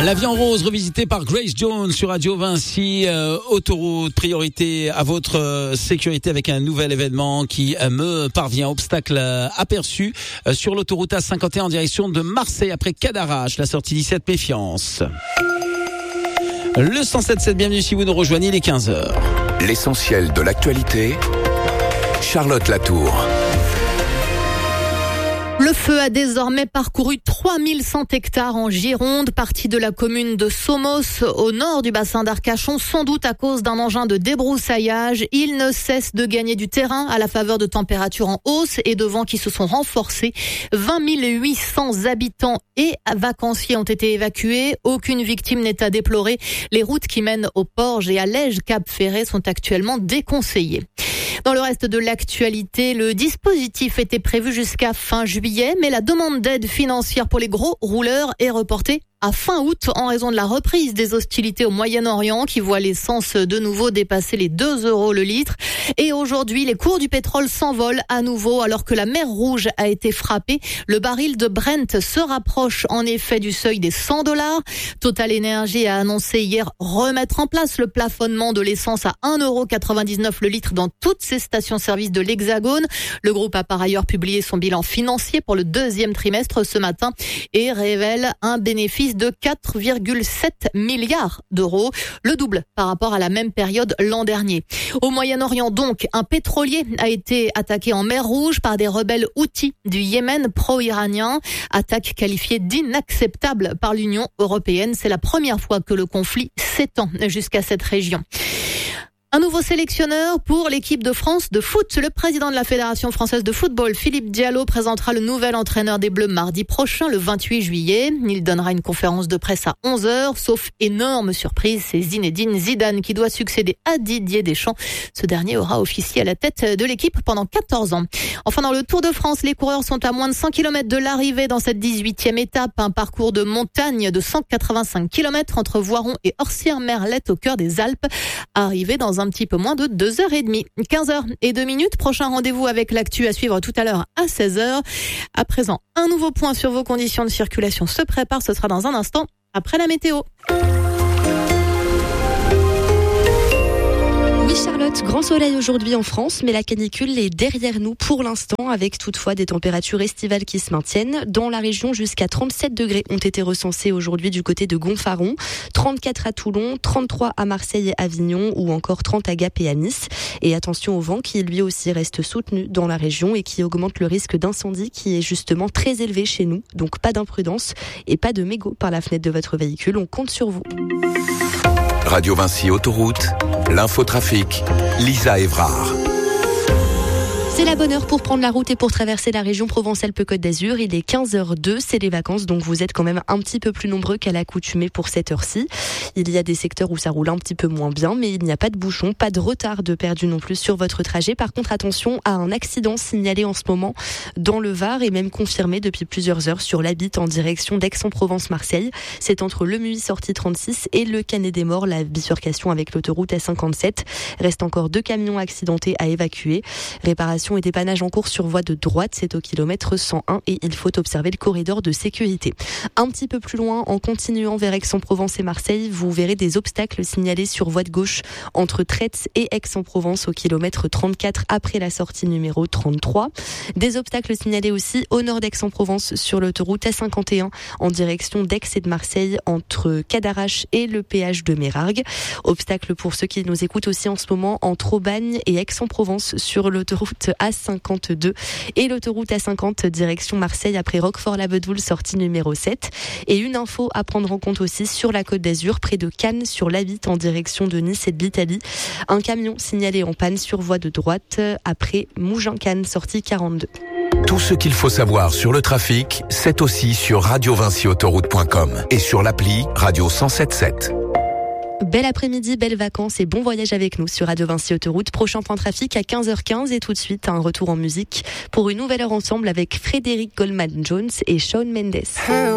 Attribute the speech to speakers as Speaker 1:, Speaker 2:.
Speaker 1: La vie en rose revisitée par Grace Jones sur Radio Vinci. Autoroute, priorité à votre sécurité avec un nouvel événement qui me parvient. Obstacle aperçu sur l'autoroute A51 en direction de Marseille après Cadarache. La sortie 17, méfiance. Le 107.7, bienvenue si vous nous rejoignez, il est 15h.
Speaker 2: L'essentiel de l'actualité, Charlotte Latour.
Speaker 3: Le feu a désormais parcouru 3100 hectares en Gironde, partie de la commune de Somos, au nord du bassin d'Arcachon, sans doute à cause d'un engin de débroussaillage. Il ne cesse de gagner du terrain à la faveur de températures en hausse et de vents qui se sont renforcés. 20 800 habitants et vacanciers ont été évacués. Aucune victime n'est à déplorer. Les routes qui mènent au Porge et à Lège-Cap-Ferret sont actuellement déconseillées. Dans le reste de l'actualité, le dispositif était prévu jusqu'à fin juillet, mais la demande d'aide financière pour les gros rouleurs est reportée à fin août en raison de la reprise des hostilités au Moyen-Orient qui voit l'essence de nouveau dépasser les 2 € le litre. Et aujourd'hui, les cours du pétrole s'envolent à nouveau alors que la mer Rouge a été frappée. Le baril de Brent se rapproche en effet du seuil des $100. Total Energy a annoncé hier remettre en place le plafonnement de l'essence à 1,99 € le litre dans toutes ses stations-service de l'Hexagone. Le groupe a par ailleurs publié son bilan financier pour le deuxième trimestre ce matin et révèle un bénéfice de 4,7 milliards d'euros, le double par rapport à la même période l'an dernier. Au Moyen-Orient donc, un pétrolier a été attaqué en mer Rouge par des rebelles houthis du Yémen pro-iranien, attaque qualifiée d'inacceptable par l'Union européenne. C'est la première fois que le conflit s'étend jusqu'à cette région. Un nouveau sélectionneur pour l'équipe de France de foot. Le président de la Fédération française de football, Philippe Diallo, présentera le nouvel entraîneur des Bleus mardi prochain, le 28 juillet. Il donnera une conférence de presse à 11h, sauf énorme surprise, c'est Zinedine Zidane qui doit succéder à Didier Deschamps. Ce dernier aura officié à la tête de l'équipe pendant 14 ans. Enfin, dans le Tour de France, les coureurs sont à moins de 100 km de l'arrivée dans cette 18e étape, un parcours de montagne de 185 km entre Voiron et Orsières-Merlette au cœur des Alpes. Arrivé dans un petit peu moins de 2h30. 15h02. Prochain rendez-vous avec l'actu à suivre tout à l'heure à 16h. À présent, un nouveau point sur vos conditions de circulation se prépare. Ce sera dans un instant après la météo.
Speaker 4: Oui Charlotte, grand soleil aujourd'hui en France, mais la canicule est derrière nous pour l'instant, avec toutefois des températures estivales qui se maintiennent. Dans la région, jusqu'à 37 degrés ont été recensés aujourd'hui du côté de Gonfaron, 34 à Toulon, 33 à Marseille et Avignon, ou encore 30 à Gap et à Nice. Et attention au vent qui lui aussi reste soutenu dans la région et qui augmente le risque d'incendie qui est justement très élevé chez nous. Donc pas d'imprudence et pas de mégots par la fenêtre de votre véhicule, on compte sur vous.
Speaker 2: Radio Vinci Autoroute, l'infotrafic, Lisa Évrard.
Speaker 4: C'est la bonne heure pour prendre la route et pour traverser la région Provence-Alpes-Côte d'Azur. Il est 15h02, c'est les vacances, donc vous êtes quand même un petit peu plus nombreux qu'à l'accoutumée pour cette heure-ci. Il y a des secteurs où ça roule un petit peu moins bien, mais il n'y a pas de bouchon, pas de retard de perdu non plus sur votre trajet. Par contre, attention à un accident signalé en ce moment dans le Var et même confirmé depuis plusieurs heures sur l'A8 en direction d'Aix-en-Provence-Marseille. C'est entre le Muy sortie 36 et le Canet-des-Morts, la bifurcation avec l'autoroute A57. Reste encore 2 camions accidentés à évacuer. Réparation et dépannage en cours sur voie de droite, c'est au kilomètre 101 et il faut observer le corridor de sécurité. Un petit peu plus loin, en continuant vers Aix-en-Provence et Marseille, vous verrez des obstacles signalés sur voie de gauche entre Traite et Aix-en-Provence au kilomètre 34 après la sortie numéro 33. Des obstacles signalés aussi au nord d'Aix-en-Provence sur l'autoroute A51 en direction d'Aix et de Marseille entre Cadarache et le péage de Mérargues. Obstacles pour ceux qui nous écoutent aussi en ce moment entre Aubagne et Aix-en-Provence sur l'autoroute A52 et l'autoroute A50 direction Marseille après Roquefort-la-Bedoule sortie numéro 7. Et une info à prendre en compte aussi sur la Côte d'Azur près de Cannes sur l'A8 en direction de Nice et de l'Italie. Un camion signalé en panne sur voie de droite après Mougins-Cannes sortie 42.
Speaker 2: Tout ce qu'il faut savoir sur le trafic, c'est aussi sur radiovinciautoroute.com et sur l'appli Radio 107.7.
Speaker 4: Bel après-midi, belles vacances et bon voyage avec nous sur Radio Vinci Autoroute. Prochain point trafic à 15h15 et tout de suite un retour en musique pour une nouvelle heure ensemble avec Frédéric Goldman Jones et Shawn Mendes.